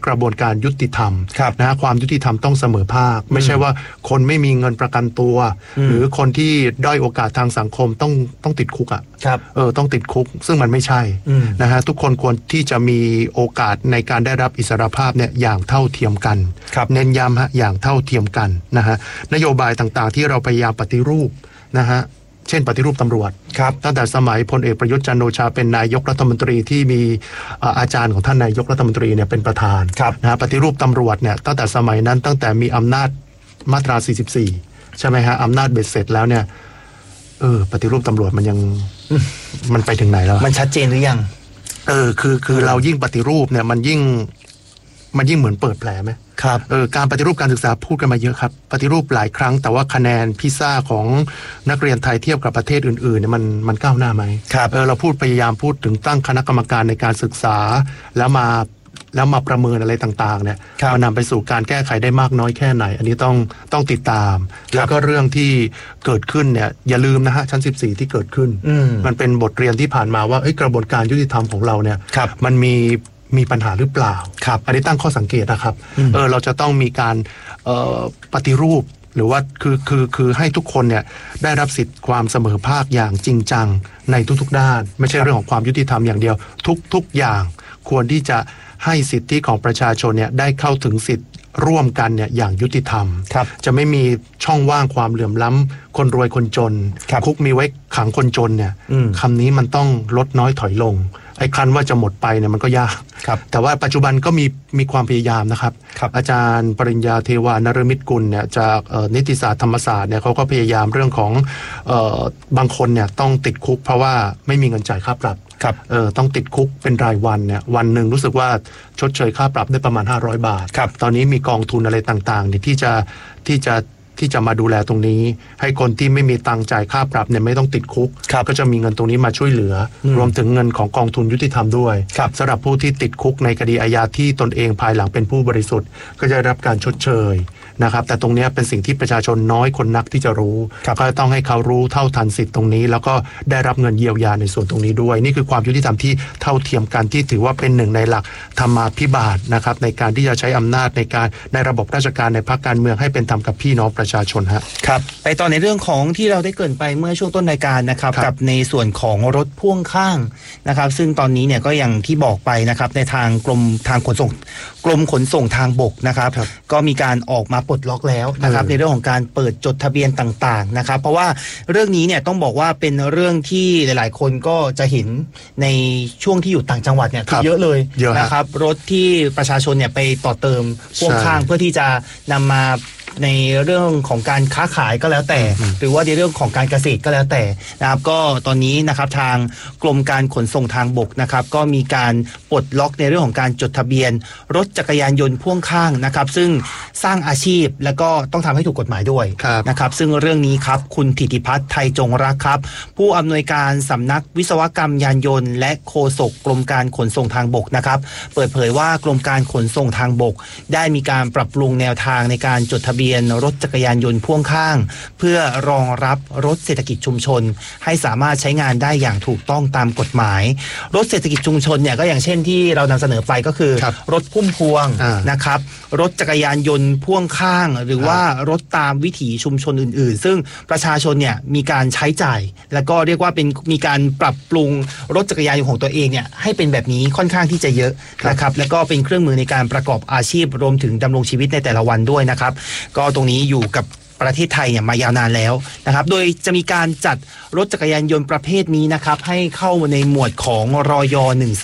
กระบวนการยุติธรรมนะความยุติธรรมต้องเสมอภาคไม่ใช่ว่าคนไม่มีเงินประกันตัวหรือคนที่ด้อยโอกาสทางสังคมต้องติดคุกอ่ะต้องติดคุกซึ่งมันไม่ใช่นะฮะทุกคนควรที่จะมีโอกาสในการได้รับอิสรภาพเนี่ยอย่างเท่าเทียมกันเน้นย้ำฮะอย่างเท่าเทียมกันนะฮะนโยบายต่างๆที่เราพยายามปฏิรูปนะฮะเช่นปฏิรูปตำรวจตั้งแต่สมัยพลเอกประยุทธ์จันทร์โอชาเป็นนายกรัฐมนตรีที่มีอาจารย์ของท่านนายกรัฐมนตรีเนี่ยเป็นประธานนะฮะปฏิรูปตำรวจเนี่ยตั้งแต่สมัยนั้นตั้งแต่มีอำนาจมาตรา44ใช่ไหมฮะอำนาจเบ็ดเสร็จแล้วเนี่ยปฏิรูปตำรวจมันยังมันไปถึงไหนแล้วมันชัดเจนหรือยังคือเรายิ่งปฏิรูปเนี่ยมันยิ่งเหมือนเปิดแผลไหมครับการปฏิรูปการศึกษาพูดกันมาเยอะครับปฏิรูปหลายครั้งแต่ว่าคะแนนพิซซ่าของนักเรียนไทยเทียบกับประเทศอื่นๆเนี่ยมันก้าวหน้าไหมเราพยายามพูดถึงตั้งคณะกรรมการในการศึกษาแล้วมาประเมินอะไรต่างๆเนี่ยมันนำไปสู่การแก้ไขได้มากน้อยแค่ไหนอันนี้ต้องติดตามแล้วก็เรื่องที่เกิดขึ้นเนี่ยอย่าลืมนะฮะชั้น14ที่เกิดขึ้นมันเป็นบทเรียนที่ผ่านมาว่ากระบวนการยุติธรรมของเราเนี่ยมันมีปัญหาหรือเปล่าอันนี้ตั้งข้อสังเกตนะครับเราจะต้องมีการปฏิรูปหรือว่าคือให้ทุกคนเนี่ยได้รับสิทธิ์ความเสมอภาคอย่างจริงจังในทุกๆด้านไม่ใช่เรื่องของความยุติธรรมอย่างเดียวทุกอย่างควรที่จะให้สิทธิของประชาชนเนี่ยได้เข้าถึงสิทธิ์ร่วมกันเนี่ยอย่างยุติธรรมจะไม่มีช่องว่างความเหลื่อมล้ำคนรวยคนจนคุกมีไว้ขังคนจนเนี่ยคำนี้มันต้องลดน้อยถอยลงไอ้ครั้นว่าจะหมดไปเนี่ยมันก็ยากแต่ว่าปัจจุบันก็มีความพยายามนะครับอาจารย์ปริญญาเทวานฤมิตกุลเนี่ยจากนิติศาสตร์ธรรมศาสตร์เนี่ยเขาก็พยายามเรื่องของบางคนเนี่ยต้องติดคุกเพราะว่าไม่มีเงินจ่ายค่าปรับต้องติดคุกเป็นรายวันเนี่ยวันหนึ่งรู้สึกว่าชดเชยค่าปรับได้ประมาณ500 บาทตอนนี้มีกองทุนอะไรต่างๆเนี่ยที่จะมาดูแลตรงนี้ให้คนที่ไม่มีตังค์จ่ายค่าปรับเนี่ยไม่ต้องติดคุกก็จะมีเงินตรงนี้มาช่วยเหลือรวมถึงเงินของกองทุนยุติธรรมด้วยสำหรับผู้ที่ติดคุกในคดีอาญาที่ตนเองภายหลังเป็นผู้บริสุทธิ์ก็จะได้รับการชดเชยนะครับแต่ตรงนี้เป็นสิ่งที่ประชาชนน้อยคนนักที่จะรู้ก็ต้องให้เขารู้เท่าทันสิทธิ์ตรงนี้แล้วก็ได้รับเงินเยียวยาในส่วนตรงนี้ด้วยนี่คือความยุติธรรมที่เท่าเทียมกันที่ถือว่าเป็นหนึ่งในหลักธรรมาภิบาลนะครับในการที่จะใช้อำนาจในระบบราชการในพรรคการเมืองให้เป็นธรรมกับพี่น้องประชาชนครับไปต่อในเรื่องของที่เราได้เกริ่นไปเมื่อช่วงต้นรายการนะครับกับในส่วนของรถพ่วงข้างนะครับซึ่งตอนนี้เนี่ยก็อย่างที่บอกไปนะครับในทางกรมขนส่งทางบกนะครับก็มีการออกมาปลดล็อกแล้วนะครับในเรื่องของการเปิดจดทะเบียนต่างๆนะครับเพราะว่าเรื่องนี้เนี่ยต้องบอกว่าเป็นเรื่องที่หลายๆคนก็จะเห็นในช่วงที่อยู่ต่างจังหวัดเนี่ยเยอะเลยนะครับรถที่ประชาชนเนี่ยไปต่อเติมพ่วงข้างเพื่อที่จะนำมาในเรื่องของการค้าขายก็แล้วแต่หรือว่าในเรื่องของการเกษตรก็แล้วแต่นะครับก็ตอนนี้นะครับทางกรมการขนส่งทางบกนะครับก็มีการปลดล็อกในเรื่องของการจดทะเบียนรถจักรยานยนต์พ่วงข้างนะครับซึ่งสร้างอาชีพแล้วก็ต้องทำให้ถูกกฎหมายด้วยนะครับซึ่งเรื่องนี้ครับคุณถิติพัฒน์ไทยจงรักครับผู้อำนวยการสำนักวิศวกรรมยานยนต์และโฆษกกรมการขนส่งทางบกนะครับเปิดเผยว่ากรมการขนส่งทางบกได้มีการปรับปรุงแนวทางในการจดทะเบียนรถจักรยานยนต์พ่วงข้างเพื่อรองรับรถเศรษฐกิจชุมชนให้สามารถใช้งานได้อย่างถูกต้องตามกฎหมายรถเศรษฐกิจชุมชนเนี่ยก็อย่างเช่นที่เรานำเสนอไปก็คือรถพุ่มพวงนะครับรถจักรยานยนต์พ่วงข้างหรือว่ารถตามวิถีชุมชนอื่นๆซึ่งประชาชนเนี่ยมีการใช้จ่ายแล้วก็เรียกว่ามีการปรับปรุงรถจักรยานยนต์ของตัวเองเนี่ยให้เป็นแบบนี้ค่อนข้างที่จะเยอะนะครับแล้วก็เป็นเครื่องมือในการประกอบอาชีพรวมถึงดำรงชีวิตในแต่ละวันด้วยนะครับก็ตรงนี้อยู่กับประเทศไทยเนี่ยมายาวนานแล้วนะครับโดยจะมีการจัดรถจักรยานยนต์ประเภทนี้นะครับให้เข้าในหมวดของรย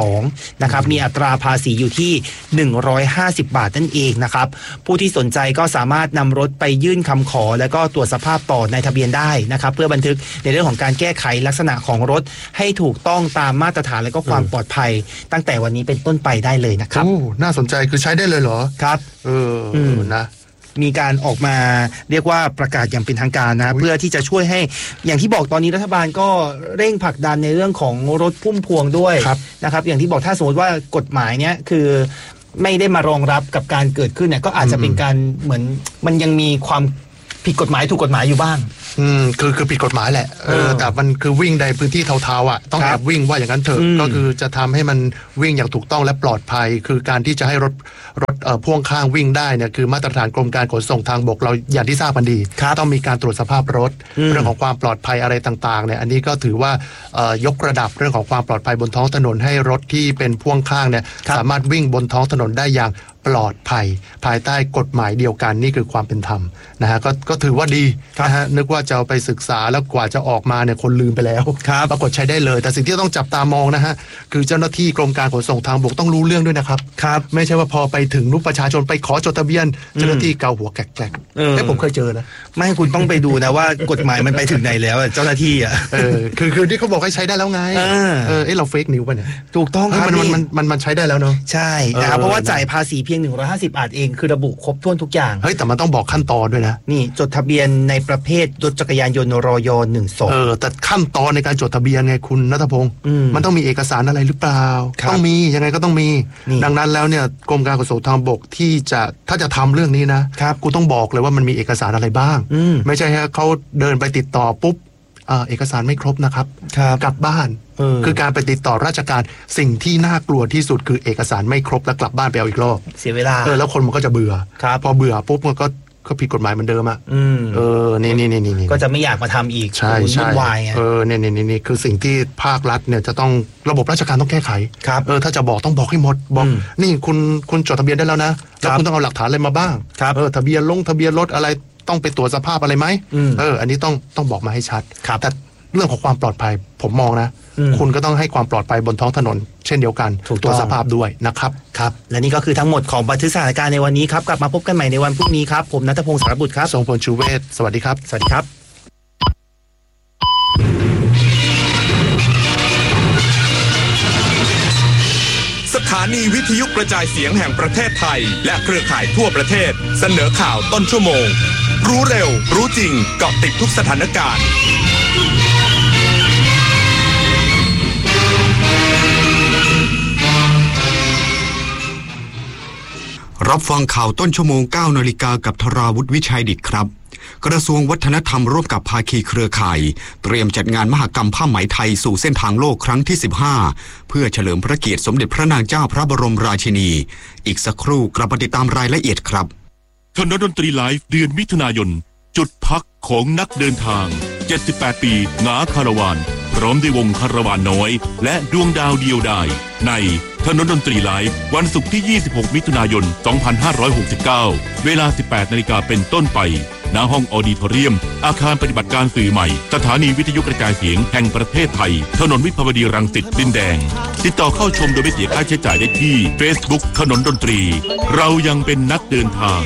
12นะครับมีอัตราภาษีอยู่ที่150 บาทนั่นเองนะครับผู้ที่สนใจก็สามารถนำรถไปยื่นคำขอแล้วก็ตรวจสภาพต่อในทะเบียนได้นะครับเพื่อบันทึกในเรื่องของการแก้ไขลักษณะของรถให้ถูกต้องตามมาตรฐานและก็ความปลอดภัยตั้งแต่วันนี้เป็นต้นไปได้เลยนะครับน่าสนใจคือใช้ได้เลยเหรอครับนะมีการออกมาเรียกว่าประกาศอย่างเป็นทางการนะเพื่อที่จะช่วยให้อย่างที่บอกตอนนี้รัฐบาลก็เร่งผลักดันในเรื่องของรถพุ่มพวงด้วยนะครับอย่างที่บอกถ้าสมมติว่ากฎหมายเนี้ยคือไม่ได้มารองรับกับการเกิดขึ้นเนี่ยก็อาจจะเป็นการเหมือนมันยังมีความผิดกฎหมายถูกกฎหมายอยู่บ้างคือผิดกฎหมายแหละแต่มันคือวิ่งในพื้นที่เทาๆอ่ะต้องแอบวิ่งว่าอย่างนั้นเถอะก็คือจะทำให้มันวิ่งอย่างถูกต้องและปลอดภัยคือการที่จะให้รถพ่วงข้างวิ่งได้เนี่ยคือมาตรฐานกรมการขนส่งทางบกเราอย่างที่ทราบกันดีต้องมีการตรวจสภาพรถเรื่องของความปลอดภัยอะไรต่างๆเนี่ยอันนี้ก็ถือว่ายกระดับเรื่องของความปลอดภัยบนท้องถนนให้รถที่เป็นพ่วงข้างเนี่ยสามารถวิ่งบนท้องถนนได้อย่างปลอดภัยภายใต้กฎหมายเดียวกันนี่คือความเป็นธรรมนะฮะก็ถือว่าดีนะฮะนึกว่าจะเอาไปศึกษาแล้วกว่าจะออกมาเนี่ยคนลืมไปแล้วปรากฏใช้ได้เลยแต่สิ่งที่ต้องจับตามองนะฮะคือเจ้าหน้าที่กรมการขนส่งทางบกต้องรู้เรื่องด้วยนะครับไม่ใช่ว่าพอไปถึงลูกประชาชนไปขอจดทะเบียนเจ้าหน้าที่เกาหัวแกลกๆผมเคยเจอนะไม่คุณต้องไปดูนะว่ากฎหมายมันไปถึงไหนแล้วเจ้าหน้าที่อ่ะคือที่เขาบอกให้ใช้ได้แล้วไงเราเฟกนิวป่ะเนี่ยถูกต้องครับมันใช้ได้แล้วเนาะใช่นะครับเพราะว่าจ่ายภาษีเพียง150 บาทเองคือระบุครบถ้วนทุกอย่างแต่มันต้องบอกขั้นตอนด้วยนะนี่จดทะเบียนในประเภทรถจักรยานยนต์รย12 แต่ขั้นตอนในการจดทะเบียนไงคุณณัฐพงศ์มันต้องมีเอกสารอะไรหรือเปล่าต้องมียังไงก็ต้องมีดังนั้นแล้วเนี่ยกรมการขนส่งทางบกที่ถ้าจะทำเรื่องนี้นะกูต้องบอกเลยว่ามันมีเอกสารอะไรบ้างไม่ใช่ฮะเขาเดินไปติดต่อปุ๊บเอกสารไม่ครบนะครับกลับบ้านคือการไปติดต่อราชการสิ่งที่น่ากลัวที่สุดคือเอกสารไม่ครบแล้วกลับบ้านไปเอาอีกรอบเสียเวลาแล้วคนมันก็จะเบื่อพอเบื่อปุ๊บมันก็ผิดกฎหมายเหมือนเดิมอ่ะนี่ก็จะไม่อยากมาทำอีกใช่นี่คือสิ่งที่ภาครัฐเนี่ยจะต้องระบบราชการต้องแก้ไขถ้าจะบอกต้องบอกให้หมดบอกนี่คุณจดทะเบียนได้แล้วนะแล้วคุณต้องเอาหลักฐานอะไรมาบ้างทะเบียนรถอะไรต้องไปตรวจสภาพอะไรไหมอันนี้ต้องบอกมาให้ชัดแต่เรื่องของความปลอดภัยผมมองนะคุณก็ต้องให้ความปลอดภัยบนท้องถนนเช่นเดียวกันตัวสภาพด้วยนะครับและนี่ก็คือทั้งหมดของบันทึกสถานการณ์ในวันนี้ครับกลับมาพบกันใหม่ในวันพรุ่งนี้ครับผมณัฐพงศ์ สารบุตรครับทรงพลชูเวศสวัสดีครับสวัสดีครับสถานีวิทยุกระจายเสียงแห่งประเทศไทยและเครือข่ายทั่วประเทศเสนอข่าวต้นชั่วโมงรู้เร็วรู้จริงเกาะติดทุกสถานการณ์รับฟังข่าวต้นชั่วโมง 9 นาฬิกากับธราวุฒิวิชัยดิษฐ์ครับกระทรวงวัฒนธรรมร่วมกับภาคีเครือข่ายเตรียมจัดงานมหกรรมผ้าไหมไทยสู่เส้นทางโลกครั้งที่ 15เพื่อเฉลิมพระเกียรติสมเด็จพระนางเจ้าพระบรมราชินีอีกสักครู่กลับมาติดตามรายละเอียดครับถนนดนตรีไลฟ์เดือนมิถุนายนจุดพักของนักเดินทาง78ปีหงาคาราวานพร้อมด้วยวงคาราวานน้อยและดวงดาวเดียวดายในถนนดนตรีไลฟ์วันศุกร์ที่26มิถุนายน2569เวลา 18 นาฬิกาเป็นต้นไปณห้องออดิทอเรียมอาคารปฏิบัติการสื่อใหม่สถานีวิทยุกระจายเสียงแห่งประเทศไทยถนนวิภาวดีรังสิตดินแดงติดต่อเข้าชมโดยไม่เสียค่าใช้จ่ายได้ที่ Facebook ถนนดนตรีเรายังเป็นนักเดินทาง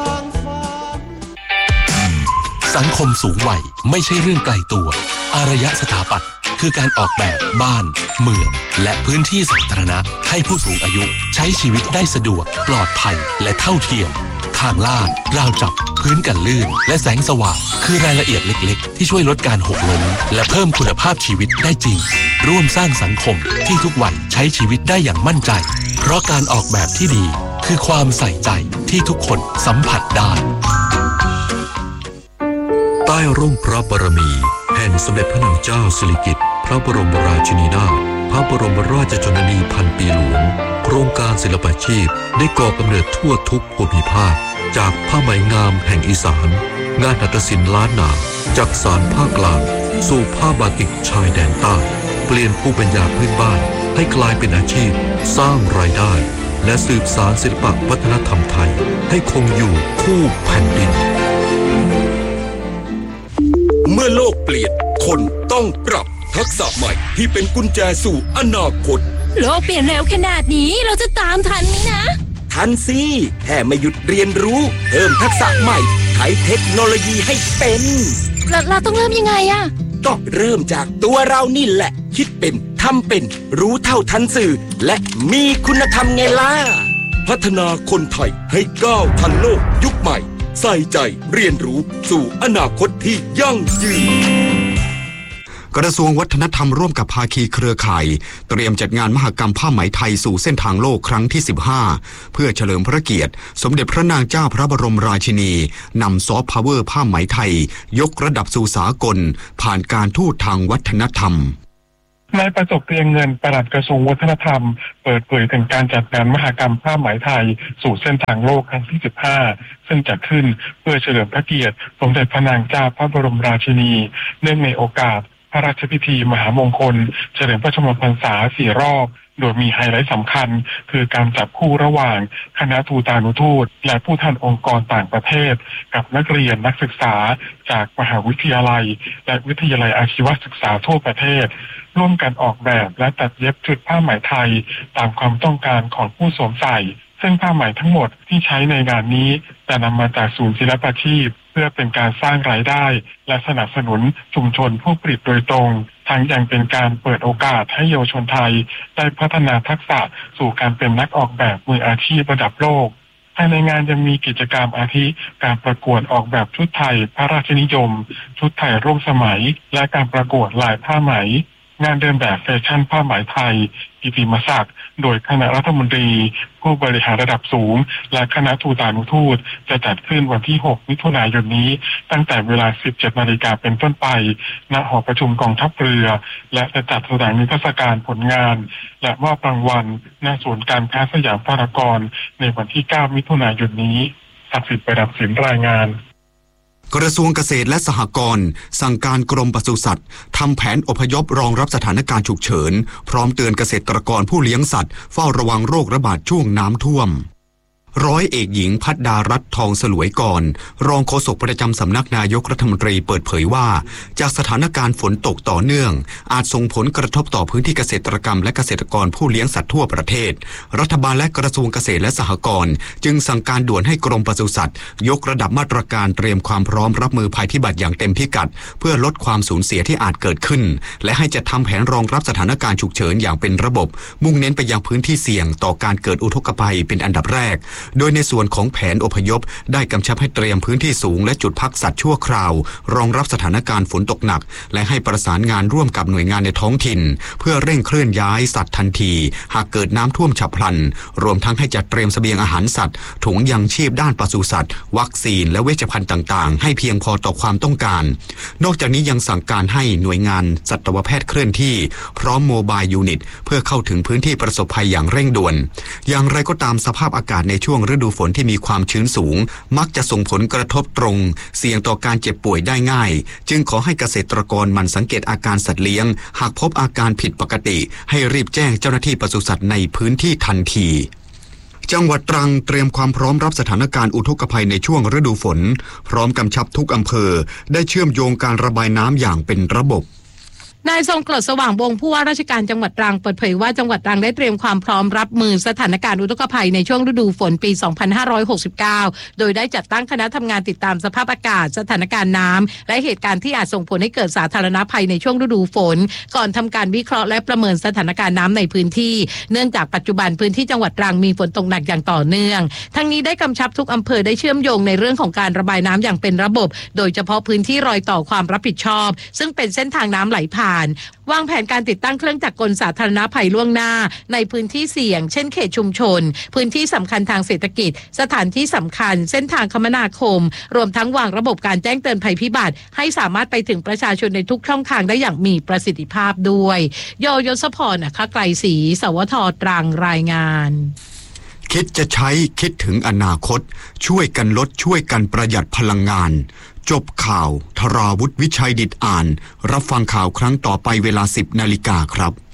สังคมสูงวัยไม่ใช่เรื่องไกลตัวอารยสถาปัตย์คือการออกแบบบ้านเมืองและพื้นที่สาธารณะให้ผู้สูงอายุใช้ชีวิตได้สะดวกปลอดภัยและเท่าเทียมทางลาดราวจับพื้นกันลื่นและแสงสว่างคือรายละเอียดเล็กๆที่ช่วยลดการหกล้มและเพิ่มคุณภาพชีวิตได้จริงร่วมสร้างสังคมที่ทุกวันใช้ชีวิตได้อย่างมั่นใจเพราะการออกแบบที่ดีคือความใส่ใจที่ทุกคนสัมผัสได้ใต้ร่มพระบารมีแห่งสมเด็จพระนางเจ้าสิริกิติ์พระบรมราชินีนาถพระบรมราชชนนีพันปีหลวงโครงการศิลปาชีพได้ก่อกำเนิดทั่วทุกภูมิภาคจากผ้าไหมงามแห่งอีสานงานหัตถศิลป์ล้านนาจากสานภาคกลางสู่ผ้าบาติกชายแดนใต้เปลี่ยนภูมิปัญญาพื้นบ้านให้กลายเป็นอาชีพสร้างรายได้และสืบสานศิลปวัฒนธรรมไทยให้คงอยู่คู่แผ่นดินเมื่อโลกเปลี่ยนคนต้องปรับทักษะใหม่ที่เป็นกุญแจสู่อนาคตโลกเปลี่ยนเร็วขนาดนี้เราจะตามทันไหมนะทันสิแค่ไม่หยุดเรียนรู้เพิ่มทักษะใหม่ใช้เทคโนโลยีให้เป็นเราต้องเริ่มยังไงอะก็เริ่มจากตัวเรานี่แหละคิดเป็นทำเป็นรู้เท่าทันสื่อและมีคุณธรรมไงล่ะพัฒนาคนไทยให้ก้าวทันโลกยุคใหม่ใส่ใจเรียนรู้สู่อนาคตที่ยั่งยืนกระทรวงวัฒนธรรมร่วมกับภาคีเครือข่ายเตรียมจัดงานมหกรรมผ้าไหมไทยสู่เส้นทางโลกครั้งที่ 15เพื่อเฉลิมพระเกียรติสมเด็จพระนางเจ้าพระบรมราชินีนำซอฟต์พาวเวอร์ผ้าไหมไทยยกระดับสู่สากลผ่านการทูตทางวัฒนธรรมนายประสบเกรียงเงินปลัดกระทรวงวัฒนธรรมเปิดเผยถึงการจัดงานมหกรรมผ้าไหมไทยสู่เส้นทางโลกครั้งที่ 15ซึ่งจัดขึ้นเพื่อเฉลิมพระเกียรติสมเด็จพระนางเจ้าพระบรมราชินีเนื่องในโอกาสพระราชพิธีมหามงคลเฉลิมพระชนมพรรษา4 รอบโดยมีไฮไลท์สำคัญคือการจับคู่ระหว่างคณะทูตานุทูตและผู้แทนองค์กรต่างประเทศกับนักเรียนนักศึกษาจากมหาวิทยาลัยและวิทยาลัยอาชีวศึกษาทั่วประเทศร่วมกันออกแบบและตัดเย็บชุดผ้าไหมไทยตามความต้องการของผู้สวมใส่ซึ่งผ้าไหมทั้งหมดที่ใช้ในงานนี้จะนำมาจากศูนย์ศิลปาชีพเพื่อเป็นการสร้างรายได้และสนับสนุนชุมชนผู้ผลิตโดยตรงทั้งยังเป็นการเปิดโอกาสให้เยาวชนไทยได้พัฒนาทักษะสู่การเป็นนักออกแบบมืออาชีพระดับโลกภายในงานยังมีกิจกรรมอาทิการประกวดออกแบบชุดไทยพระราชนิยมชุดไทยร่วมสมัยและการประกวดลายผ้าไหมงานเดินแบบแฟชั่นผ้าไหมไทยกิตติมศักดิ์โดยคณะรัฐมนตรีผู้บริหารระดับสูงและคณะทูตานุทูตจะจัดขึ้นวันที่ 6 มิถุนายนนี้ตั้งแต่เวลา 17 นาฬิกาเป็นต้นไปณหอประชุมกองทัพเรือและจะจัดแสดงนิทรรศการผลงานและมอบรางวัลณศูนย์การค้าสยามพารากอนในวันที่ 9 มิถุนายนนี้ศักดิ์สิทธิ์ประดับศิลป์รายงานกระทรวงเกษตรและสหกรณ์สั่งการกรมปศุสัตว์ทำแผนอพยพรองรับสถานการณ์ฉุกเฉินพร้อมเตือนเกษตรกรผู้เลี้ยงสัตว์เฝ้าระวังโรคระบาดช่วงน้ำท่วมร้อยเอกหญิงภัทรดารัตน์ทองสลวยก่อนรองโฆษกประจำสำนักนายกรัฐมนตรีเปิดเผยว่าจากสถานการณ์ฝนตกต่อเนื่องอาจส่งผลกระทบต่อพื้นที่เกษตรกรรมและเกษตรกรผู้เลี้ยงสัตว์ทั่วประเทศรัฐบาลและกระทรวงเกษตรและสหกรณ์จึงสั่งการด่วนให้กรมปศุสัตว์ยกระดับมาตรการเตรียมความพร้อมรับมือภัยพิบัติอย่างเต็มพิกัดเพื่อลดความสูญเสียที่อาจเกิดขึ้นและให้จัดทำแผนรองรับสถานการณ์ฉุกเฉินอย่างเป็นระบบมุ่งเน้นไปยังพื้นที่เสี่ยงต่อการเกิดอุทกภัยเป็นอันดับแรกโดยในส่วนของแผนอพยพได้กำชับให้เตรียมพื้นที่สูงและจุดพักสัตว์ชั่วคราวรองรับสถานการณ์ฝนตกหนักและให้ประสานงานร่วมกับหน่วยงานในท้องถิ่นเพื่อเร่งเคลื่อนย้ายสัตว์ทันทีหากเกิดน้ำท่วมฉับพลันรวมทั้งให้จัดเตรียมเสบียงอาหารสัตว์ถุงยังชีพด้านปศุสัตว์วัคซีนและเวชภัณฑ์ต่างๆให้เพียงพอต่อความต้องการนอกจากนี้ยังสั่งการให้หน่วยงานสัตวแพทย์เคลื่อนที่พร้อมโมบายยูนิตเพื่อเข้าถึงพื้นที่ประสบภัยอย่างเร่งด่วนอย่างไรก็ตามสภาพอากาศในช่วงฤดูฝนที่มีความชื้นสูงมักจะส่งผลกระทบตรงเสี่ยงต่อการเจ็บป่วยได้ง่ายจึงขอให้เกษตรกรหมั่นสังเกตอาการสัตว์เลี้ยงหากพบอาการผิดปกติให้รีบแจ้งเจ้าหน้าที่ปศุสัตว์ในพื้นที่ทันทีจังหวัดตรังเตรียมความพร้อมรับสถานการณ์อุทกภัยในช่วงฤดูฝนพร้อมกำชับทุกอำเภอได้เชื่อมโยงการระบายน้ำอย่างเป็นระบบนายทรงกรดสว่างวงศ์ผู้ว่าราชการจังหวัดตรังเปิดเผยว่าจังหวัดตรังได้เตรียมความพร้อมรับมือสถานการณ์อุทกภัยในช่วงฤดูฝนปี 2569 โดยได้จัดตั้งคณะทำงานติดตามสภาพอากาศสถานการณ์น้ำและเหตุการณ์ที่อาจส่งผลให้เกิดสาธารณภัยในช่วงฤดูฝนก่อนทำการวิเคราะห์และประเมินสถานการณ์น้ำในพื้นที่เนื่องจากปัจจุบันพื้นที่จังหวัดตรังมีฝนตกหนักอย่างต่อเนื่องทั้งนี้ได้กำชับทุกอำเภอได้เชื่อมโยงในเรื่องของการระบายน้ำอย่างเป็นระบบโดยเฉพาะพื้นที่รอยต่อความรับผิดชอบซึ่งเป็นเส้นทางน้ำไหลผ่านวางแผนการติดตั้งเครื่องจักรกลสาธารณภัยล่วงหน้าในพื้นที่เสี่ยงเช่นเขตชุมชนพื้นที่สำคัญทางเศรษฐกิจสถานที่สำคัญเส้นทางคมนาคมรวมทั้งวางระบบการแจ้งเตือนภัยพิบัติให้สามารถไปถึงประชาชนในทุกช่องทางได้อย่างมีประสิทธิภาพด้วยยศพรไกรศรีสวทตรังรายงานคิดจะใช้คิดถึงอนาคตช่วยกันลดช่วยกันประหยัดพลังงานจบข่าวธราวุฒิวิชัยดิษฐ์อ่านรับฟังข่าวครั้งต่อไปเวลา 10 นาฬิกาครับ